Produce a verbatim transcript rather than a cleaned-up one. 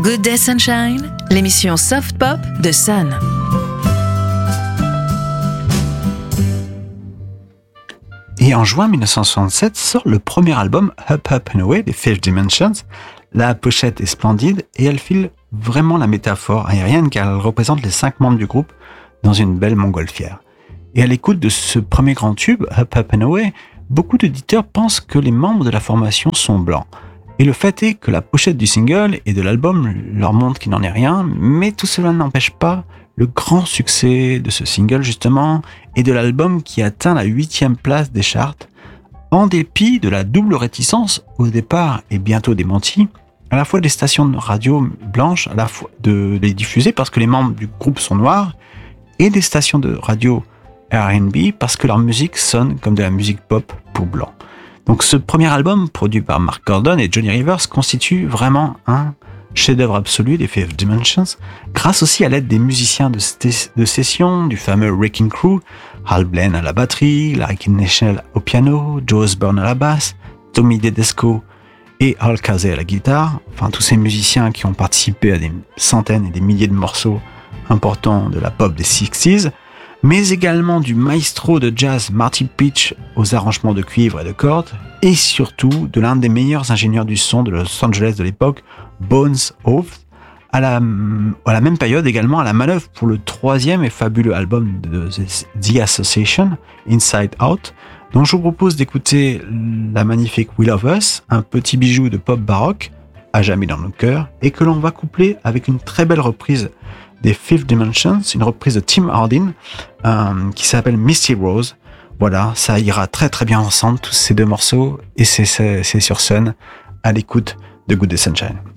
Good Day Sunshine, l'émission soft pop de Sun. Et en juin dix-neuf cent soixante-sept sort le premier album Up, Up and Away des Fifth Dimensions. La pochette est splendide et elle file vraiment la métaphore aérienne car elle représente les cinq membres du groupe dans une belle montgolfière. Et à l'écoute de ce premier grand tube, Up, Up and Away, beaucoup d'auditeurs pensent que les membres de la formation sont blancs. Et le fait est que la pochette du single et de l'album leur montre qu'il n'en est rien, mais tout cela n'empêche pas le grand succès de ce single justement et de l'album qui atteint la huitième place des charts, en dépit de la double réticence au départ et bientôt démentie, à la fois des stations de radio blanches, à la fois de les diffuser parce que les membres du groupe sont noirs, et des stations de radio R and B parce que leur musique sonne comme de la musique pop pour blancs. Donc ce premier album, produit par Mark Gordon et Johnny Rivers, constitue vraiment un chef-d'œuvre absolu des Fifth Dimensions, grâce aussi à l'aide des musiciens de, st- de session, du fameux Wrecking Crew, Hal Blaine à la batterie, Larry Knechel au piano, Joe Osborne à la basse, Tommy Tedesco et Al Casey à la guitare, enfin tous ces musiciens qui ont participé à des centaines et des milliers de morceaux importants de la pop des sixties, mais également du maestro de jazz Marty Peach aux arrangements de cuivre et de cordes, et surtout de l'un des meilleurs ingénieurs du son de Los Angeles de l'époque, Bones Holt, à la, à la même période également à la manœuvre pour le troisième et fabuleux album de The Association, Inside Out, dont je vous propose d'écouter la magnifique We Love Us, un petit bijou de pop baroque, à jamais dans nos cœurs, et que l'on va coupler avec une très belle reprise des Fifth Dimensions, une reprise de Tim Hardin euh, qui s'appelle Misty Rose. Voilà, ça ira très très bien ensemble, tous ces deux morceaux, et c'est, c'est, c'est sur Sun, à l'écoute de Good Day Sunshine.